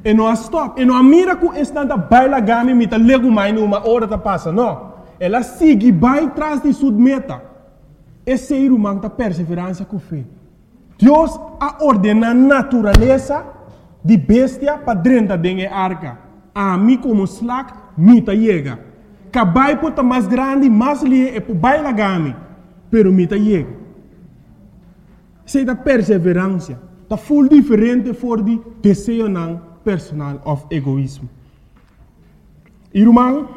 E não stop. E não mira que está baila game me tá lego mais numa hora tá passa. Não. Ela segue vai atrás de sua meta. Esse ser humano tá perseverança com fé. Deus a ordena a natureza de bestia para dentro da arca. A mim como slack, me tá chega. Cabai pota mais grande, mais lie e baila game. Pero me tá chega. Sei da perseverança. Tá full diferente for de desejo não personal of egoísmo. Irmão,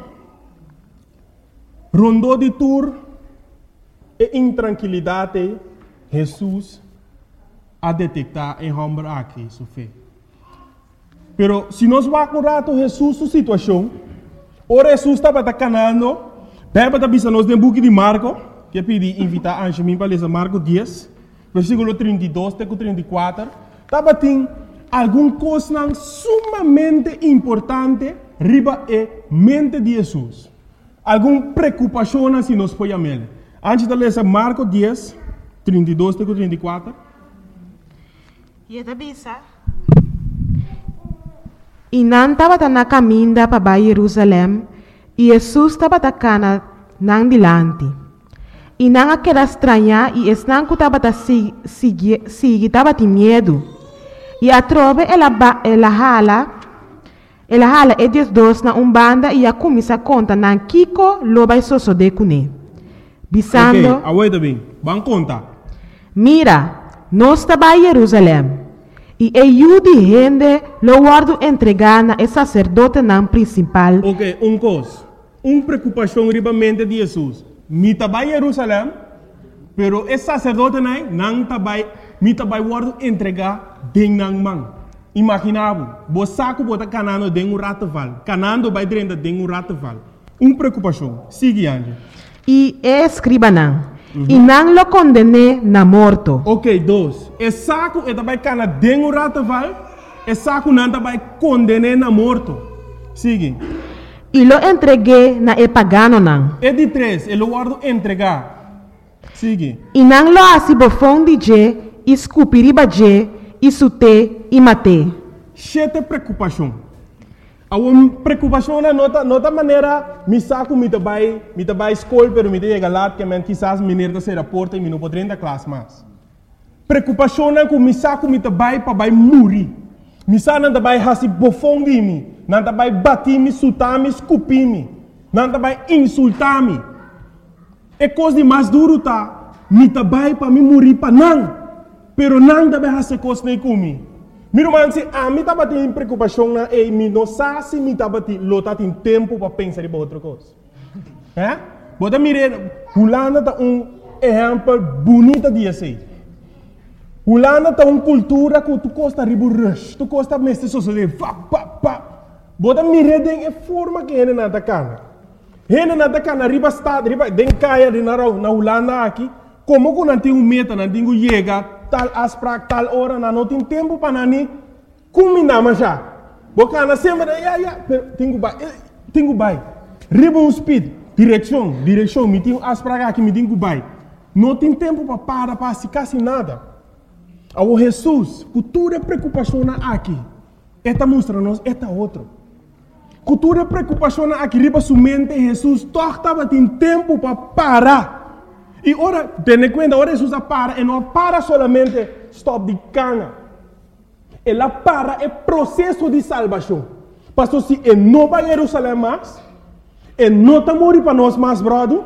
rondou de tour e intranquilidade, Jesus a detectar em homem aqui sua fé. Pero se nós vamos com rato Jesus sua situação, ora Jesus estava canando, beba da bisa nós no book de Marco, que pedi invitar a Angemin para ler Marco 10, versículo 32 até 34, estava tem alguma coisa sumamente importante riba e mente de Jesus. Alguma preocupação se nós podemos ver. Antes de ler Marco 10, 32 até 34. E da bisa. E não estava na caminho para Jerusalém, e Jesus estava na não dilante. E não aquela estranha, e não que estava estava de medo. E a trove ela hala e dos na banda e a começa a contar na Kiko lo vai de cune. Bisando. Ok, aguenta bem. Vamos contar. Mira, nós estamos em Jerusalém. E eu de gente lo guardo entregar na sacerdote na principal. Ok, coisa. Preocupação ribamente de Jesus. Me estava em Jerusalém, pero esse sacerdote não estava, me estava guardo entregar den nang man. Imaginava, você saco bota canando den rataval, canando vai dentro den rataval. Preocupação. Sigue ande. E escriba não. E não lo condene na morto. Ok, dois. E saco e também cana den rataval, e saco não também condene na morto. Sigue. E lo entreguei na pagano não. E de três, ele guardo entregar. Sigue. E não lo assim bofão de je, escupiriba je, isute e mate. Chete preocupação. A preocupação na nota maneira me saco me vai escola pero me chega lá que men quizás menino da ser porta e me não poderia da classe mais. Preocupação na que me saco me vai para morrer. Me saco não vai hasi bofão de mim, não vai bater me, sutar me, escupir me, não vai insultar me. É coisa de mais duro tá. Me vai para me morrer para não. Pero não vai hasi coisa nem comigo. Meu irmão, se a mim estava tendo preocupação na e me não sabe se me estava tendo tempo para pensar em outra coisa. É? Bota mirar, Holanda tá exemplo bonito de assim. Holanda tá cultura que tu costa ribo rush, tu costa mestre sociedade, Bota mirar de forma que ele não tá cana. Ele não tá cana riba estado, riba den caia de na Holanda aqui, como que não tem meta, não tem chega tal asprak tal hora não tem tempo para nani combinar mas já bocana sempre tenho bai ribbon speed direção me tenho asprak aqui me tenho bai não tem tempo para se quase nada ao Jesus cultura preocupação aqui esta mostra nos esta outro cultura preocupação aqui riba sua mente Jesus estava tem tempo para parar. E ora, tenha conta, ora Jesus para, e não para solamente stop de cana. Ela para é processo de salvação. Pastor, se ele não vai a Jerusalém mais, ele não está morrendo para nós mais, brother,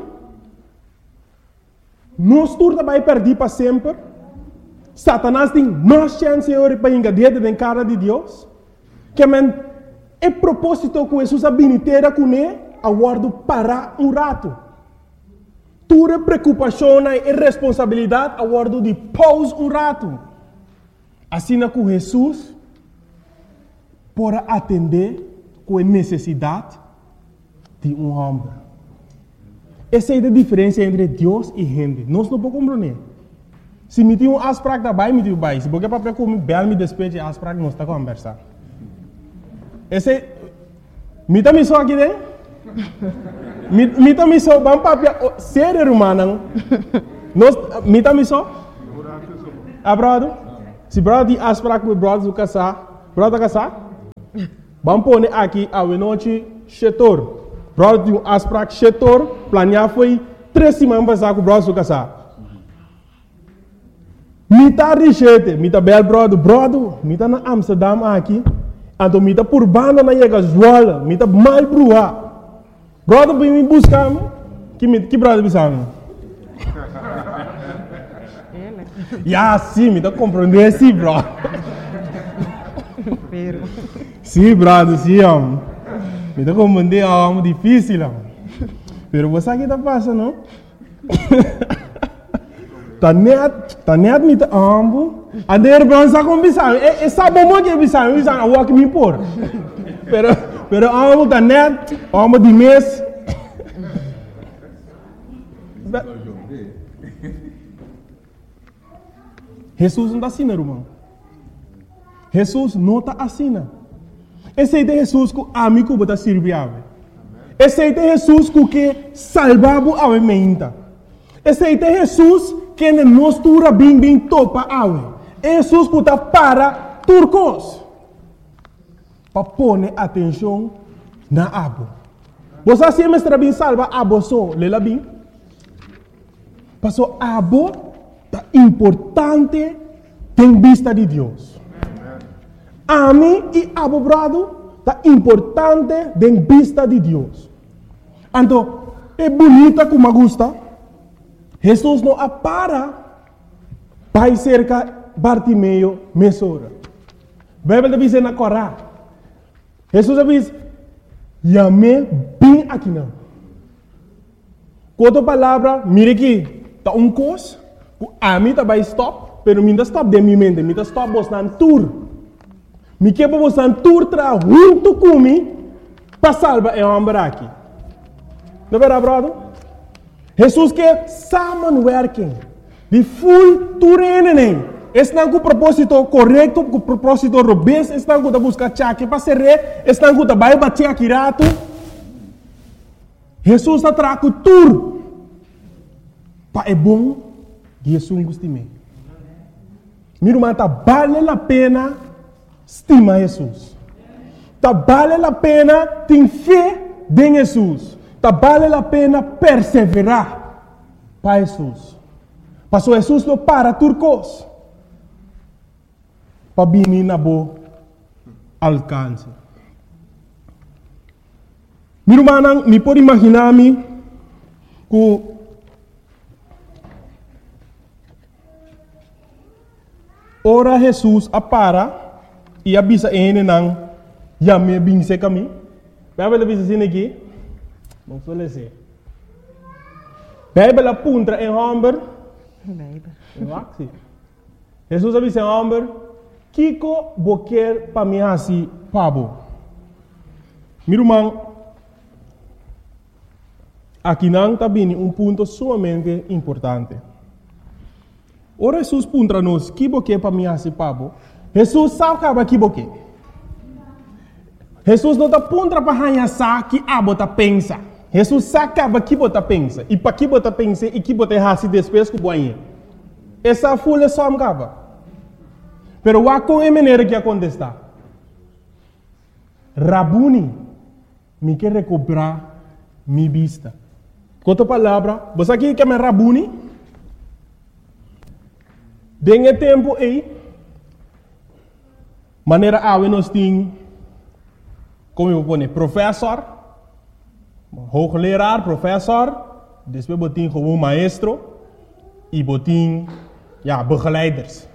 nós turma vai perder para sempre. Satanás tem mais chance para engadir dentro da cara de Deus. Que é propósito que Jesus habilitera com ele, aguardo para rato. Tua preocupação e responsabilidade a guardo de pause rato. Assim que Jesus para atender com a necessidade de homem. Essa é a diferença entre Deus e gente. Nós não podemos compreender. Se me tem asprak da bai, me tem bai. Se porque para comer bel me despeje asprak nós está conversar. Esse me tá me só aqui dentro. Me também só vamos para ser humano. Nós me também só. A brother, se brother aspra com brother do casar, brother casar. Vamos pôr aqui a noite setor. Brother, tem as práticas setor, planear foi 3 semanas passar com o brother casar. Mita richete, mita bel brother, mita na Amsterdam aqui, então mita por banda na chega Zwolle, mita mal brua. Brother, vem me buscar, que brother bisang? Ya, sim, mita compreender sim, bro. Sim, brother, sim, me dá compreender, é difícil, pero você aqui tá passando, não? Tá net me tá ambo, a der bronza com bisang, é sabe como que bisang a walk me por, pero ambo tá net, ambo de mês. Jesus não está assim, irmão. Jesus não está assim. Esse é Jesus que a mim que está servindo. Esse é Jesus que salvava a mente. Esse é Jesus que nos tura bem topa a Jesus que está para turcos. Para pôr atenção na abo. Você sempre está bem salva a você, lela bem. Passou abo é importante em vista de Deus. A mim e abo brado é importante em vista de Deus. Então, é bonita como gosta. Jesus não para para cerca Bartimeu mesora. A Bíblia diz na Corá. Jesus diz, "Yame bem aqui não." Quanto palavra, mire aqui, tá coisa. A mim tá vai stop, pero mim tá stop de minha mente, mim tá stop bostan tour. Me que para bostan tour tra junto comigo para salvar é homem aqui. Não é verdade? Jesus que samenwerking, de full tour estão com o propósito correto, com o propósito robusto, estão com a busca chaque para ser estão com a vai bater aqui rato. Jesus está trago tour para é bom. Jesus gostime. Meu irmão, tá vale a pena estimar Jesus. Tá vale a pena ter fé em Jesus. Tá vale a pena perseverar para Jesus. Passou Jesus não para turcos. Para vir na boa alcance. Meu irmão, me pode imaginar-me que ora Jesus apara e avisa ele não já me binse kami. Bíblia avisa assim aqui. Não sou lese. Bíblia apunta em homem. Bíblia. Jesus avisa em homem. Kiko boquer para mim assim pabo. Meu irmão, aqui não está vindo ponto sumamente importante. Ora Jesus puntra nos que boque para mim assim pabo. Jesus sabe que boque. Jesus não está puntra para hanha sa que abota pensa. Jesus sabe que bota pensa e para que bota pensa e que bota hasi depois que boinha. Essa folha só me acaba. Pero wa com a maneira que acontece. Rabuni me quer recuperar minha vista. Outra palavra, você aqui quer me Rabuni? Dengue tempo aí, maneira nós temos, como eu vou dizer, professor, hoogleraar, professor, depois botin como maestro e botin, begeleiders.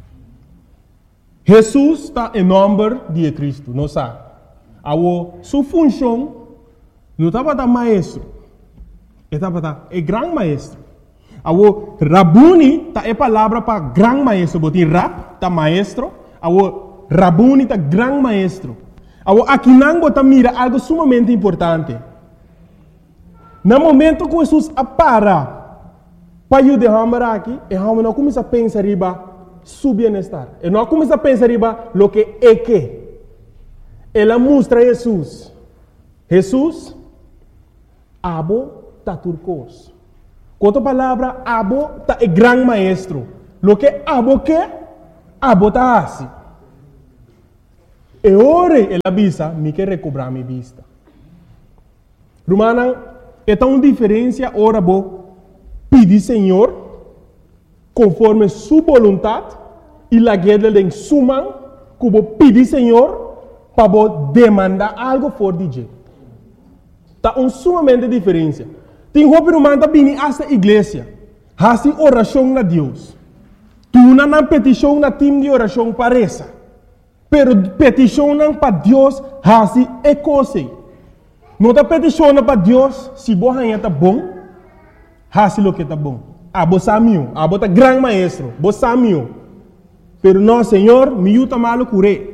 Jesus está em nome de Cristo, não sabe? Sua função não estava da maestro, estava da grande maestro. Awo Rabuni ta é palavra para grande maestro, botin rap ta maestro, awo Rabuni ta grande maestro. Awo aqui não bota mira algo sumamente importante. No momento que Jesus apara para eu derramar aqui, e não começa a pensar riba su bem-estar. E não começa a pensar riba lo que é que. Ela mostra Jesus. Jesus abo ta turcos. Outra palavra, abo ta é grande maestro. Lo que abo tá assim. E ora ela bisa, me quer recobrar minha vista. Romana, é tão diferença ora bo pedir Senhor conforme sua vontade e la guerra de suma que bo pedir Senhor para bo demandar algo for DJ. Tá sumamente diferença. Tem roupa romana bini esta igreja, hasi oração na Deus. Tu não petição na time de oração parece, pero petição não para Deus hasi é coisa. Não tá petição para Deus se boa tá bom, hasi lo que tá bom. Abo samio, abo tá grande maestro, bo samio. Pero não, Senhor, me yuta malo curé.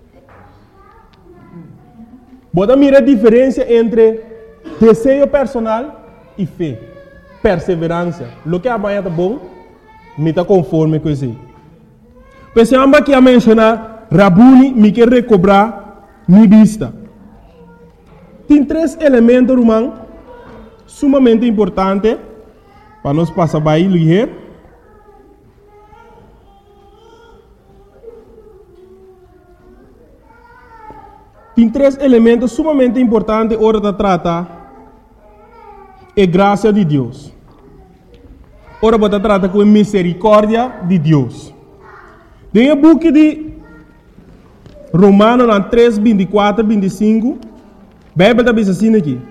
Bota mira a diferença entre desejo personal e fé, perseverança. Lo que amanhã tá bom, me tá conforme com isso. Pensamos aqui a mencionar, Rabuni me quer recobrar minha vista. Tem 3 elementos, irmão, sumamente importantes para nós passar by ligeiro. Tem 3 elementos sumamente importantes hora de tratar a graça de Deus. Ora você trata com a misericórdia de Deus. Tem o book de Romanos 3, 24, 25. A Bíblia está dizendo assim aqui.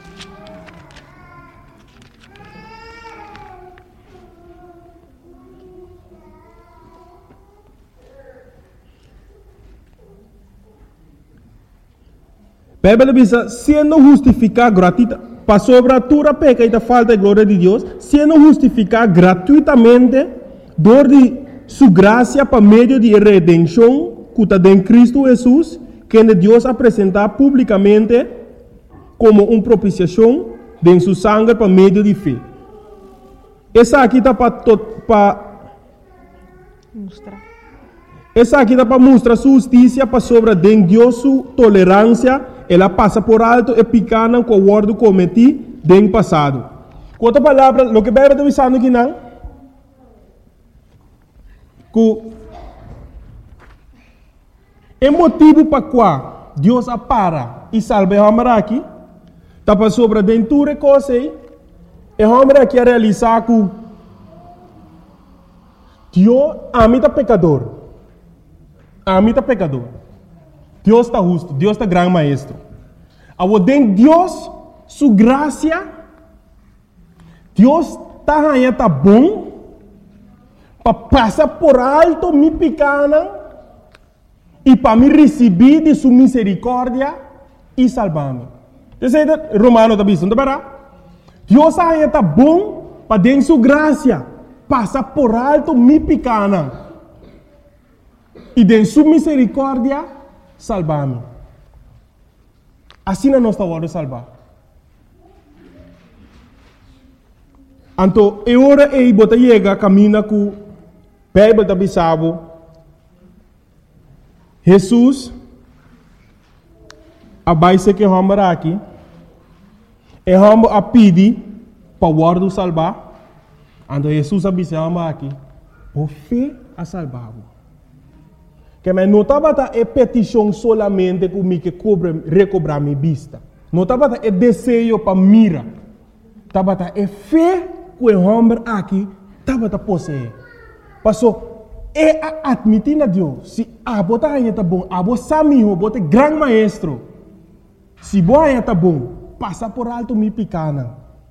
A Bíblia diz, sendo justificado gratuitamente, para sobre a tua peca e da falta de glória de Deus, sendo justificado gratuitamente, dor de sua graça para meio de redenção, que está em Cristo Jesus, que Deus apresentar publicamente como uma propiciação de sua sangue para meio de fé. Essa aqui está para mostrar. Essa aqui está para mostrar sua justiça para sobre Deus, sua tolerância. Ela passa por alto e picana com o word cometi no passado. Com outra palavra, o que a Bíblia está dizendo aqui não? Que é motivo para qual Deus apara e salva o homem aqui, está para sobre dentro de coisa e o homem aqui a realizar que Deus amita pecador. Amita pecador. Deus está justo, Deus está grande maestro. Ao den Deus, sua graça, Deus está bom, para passar por alto me pequena e para me receber de sua misericórdia e salvar-me. Você Romano está dizendo, Deus está bom para den sua graça, passar por alto me pequena e de sua misericórdia salvar-me. Assim não está hora de salvar. Então, é hora de você chegar, caminha com a Bíblia da Bissau. Jesus, a base que vamos aqui, é vamos a pedir para o guarda salvar. Então, Jesus a Bissau aqui, por fé a salvar-o. Que me notava é petição solamente comigo que recobrar minha vista. Notava é desejo para mira. Tava é fé que o homem aqui tava possuir. Passou é admitir a Deus. Se a bota aí tá bom, a bota samiho, bota grande maestro. Se boa aí tá bom, passa por alto me picana.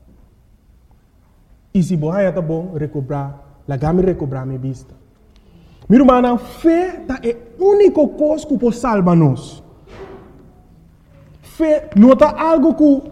E se boa aí tá bom, recobrar, lagame recobrar minha vista. Minha irmã, fé é a única coisa que pode salvar-nos. Fé não é algo que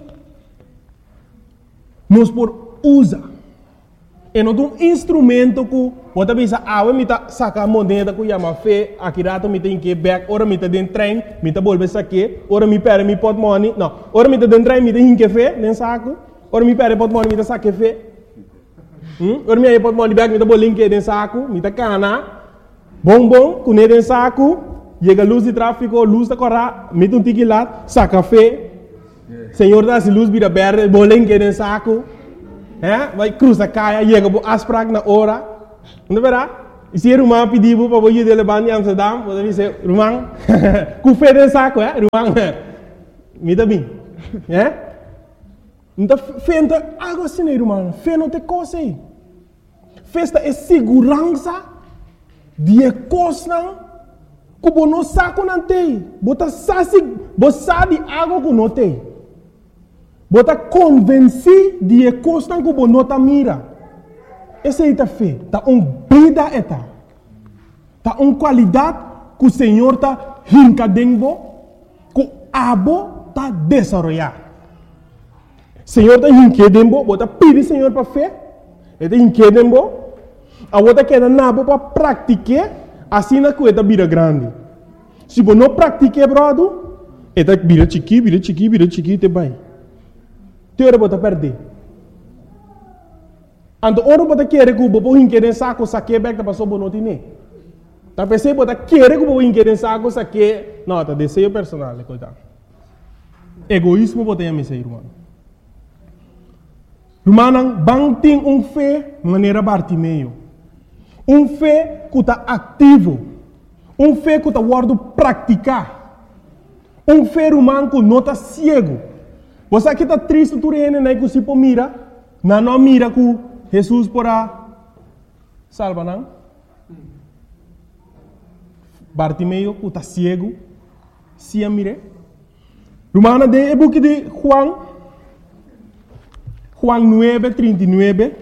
nós podemos usar. É um instrumento que pode pensar, me sacar a moneda que chama fé, aqui rato me tem que ir back, ora me tem dentro trem, me tem volver aqui, ora me perde me pot money, não, ora me tem dentro trem, me tem que fé, nem saco, ora me perde pot money, me tem saque fé, ora me pot money back, me tem bolinho que dentro saco, me tem cana. Bom, com ele em saco, chega a luz de tráfego, luz da corra, mete um tique lá, saca café, Senhor dá se luz vira verde, bolinho que em saco, vai cruza caia, chega a asprag na hora, não verá? E se Rumang pediu para você de levar em Amsterdam, você disse, Rumang, com fé de saco, Rumang, me dá bem. Então, fé não é algo assim, Rumang. Fé não tem coisa aí. Festa é segurança de coisa que você não sabe não tem. Você sabe algo que não tem. Você está convencido de coisa que você não mira. Essa é a fé. Está vida eta. Está qualidade que o Senhor está rincadendo, que o abo está desenvolvendo. O Senhor está rincadendo, você pede o Senhor para fé. Ele está rincadendo, a você quer nabo para praticar, assim na coisa vira grande. Se você não pratica, brother, ele vira chiqui, te vai. Teora você perder. Ando oro bota querer que o bobo inquérem saco saque back da passou bonotine. Tá pensei bota querer que o bobo inquérem saco saque, não, tá desejo personal, coitado. Egoísmo bota em mim, irmão. Irmão, bang tem fé maneira Bartimeu. Fé que tá ativo. Fé que tá guardo praticar. Fé irmão que não tá cego. Você aqui tá triste tu rene né que se po mira, não mira que Jesus porá salva não? Bartimeu que está cego, se mire. Romana de book de Juan 9:39.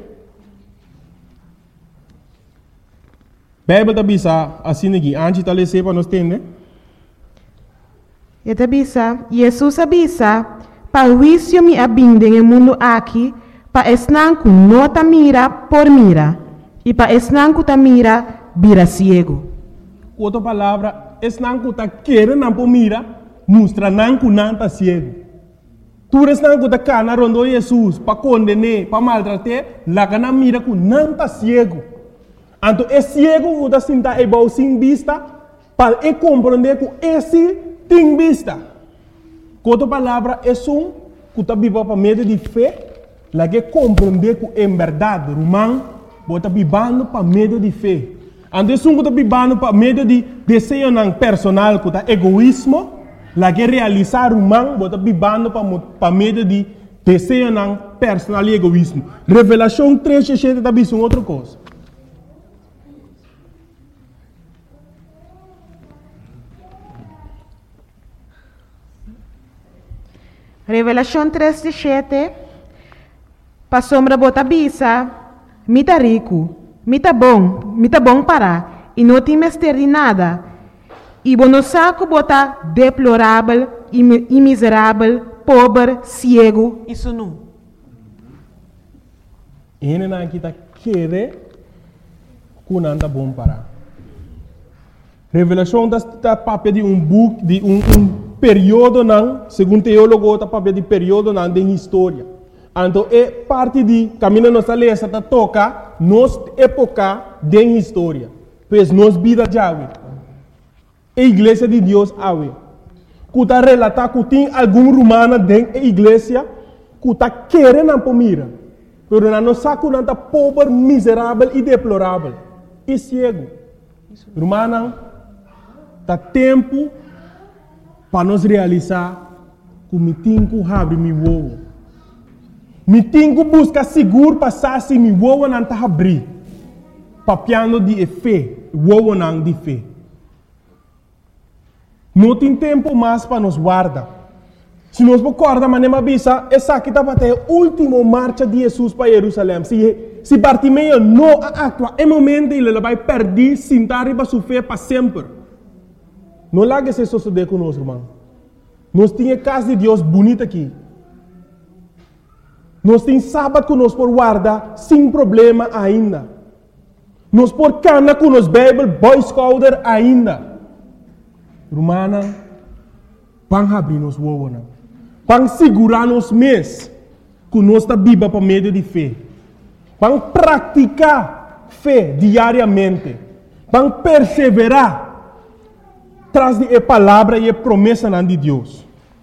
Bíblia da bisa assim aqui, antes de ler para nós entender. E da bisa, Jesus avisa, para o juízo me abindem no mundo aqui, para esnanco nota mira por mira, e para esnanco ta mira vira ciego. Outra palavra, esnanco ta querer não por mira, mostra nanco não ta ciego. Tu esnanco ta cana rondo Jesus, para condenar, para maltratar, lá cana mira que não ta ciego. Então, é ciego que ta sinta é bom sem vista, para compreender que esse tem vista. Outra palavra, é que ta viva para meio de fé, lá que compreender que é verdade, irmão, bota vivendo para meio de fé. Antes um bota vivendo para meio de desejo personal, que é egoísmo, lá que realizar irmão, bota vivendo para meio de desejo personal e egoísmo. Revelação 3:7 está vendo outra coisa. Revelação 3:7. Pa sombra bota bisa, mita rico, mita bom para, e não tem mestre de nada. E bono saco bota deplorável, e miserável, pobre, ciego e sunu. Ele não kita querer que não anda bom para. Revelação da papel de book, de período não, segundo teólogo, da papel de período não de história. Então, é parte de caminho nossa lesa que toca nos época de história. Pois nos vida de ave. A igreja de Deus ave. Que está relatar que tem algum romano dentro da igreja que está querendo para mira. Mas não sabe que está pobre, miserável e deplorável. E cego. Romano, está tempo para nós realizar que me tem que abrir meu ovo. Me tenho que buscar seguro passar se me voa não está abrir. Papiando de fé, voa não de fé. Não tem tempo mais para nos guardar. Se nós recordamos, manema bisa, essa aqui está para a última marcha de Jesus para Jerusalém. Se Bartimeu não atua, é momento ele vai perder, sentar e vai sofrer para sempre. Não largue esse suceder conosco, irmão. Nós temos a casa de Deus bonita aqui. Nós temos sábado que nós por guardar sem problema ainda. Nós por cana com nos Bible, Boy Scouter ainda. Romana, vão abrir nos wowana. Vão segurar nos mês que nós está viva para meio de fé. Vão praticar fé diariamente. Vão perseverar traz de a palavra e a promessa de Deus.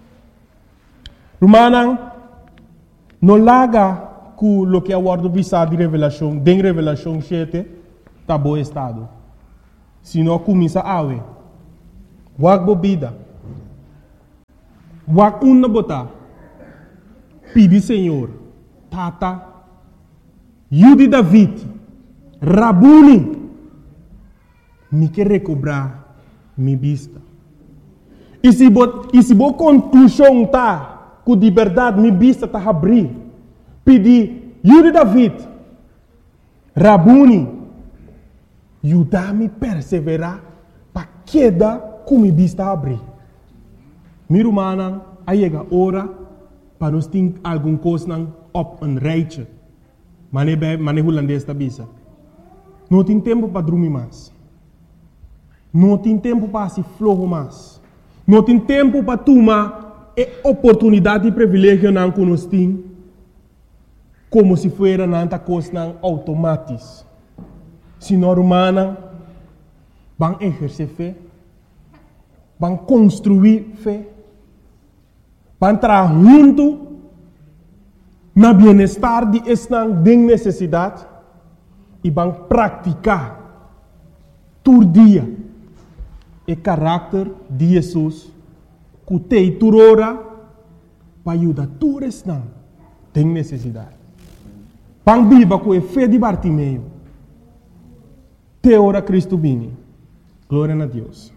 Romana, não larga com o que é o word de revelação, de revelação 7, tá bom estado. Se não começa a ave, wak bebida, wak na botar, pedi Senhor, tata, Yudi David, Rabuni, me quer recobrar minha vista. E se bo conclusão tá, que de verdade minha vista tá abrir, pedi Yudi David, Rabuni, ajuda-me a perseverar para queda com minha vista abrir. Minha irmã, aí chega a hora para nós ter alguma coisa op een rijtje. Mane holandês da bisa. Não tem tempo para dormir mais. Não tem tempo para se flojo mais. Não tem tempo para tomar a oportunidade e privilégio não que nós temos, como se fosse nanta coisa automática. Se nós humanos vão exercer fé, vão construir fé, vão trabalhar junto na bem-estar de esta necessidade e vão praticar todo dia o caráter de Jesus que tem toda hora para ajudar todos esta necessidade. Vão viver com a fé de Bartimeu. Te ora Cristo vini. Glória a Deus.